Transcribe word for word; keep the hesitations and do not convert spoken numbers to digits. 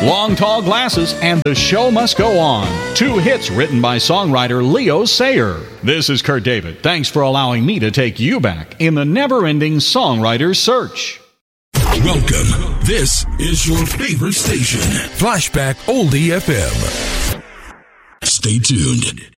Long Tall Glasses, and The Show Must Go On. Two hits written by songwriter Leo Sayer. This is Kurt David. Thanks for allowing me to take you back in the never-ending songwriter's search. Welcome. This is your favorite station, Flashback Oldie F M. Stay tuned.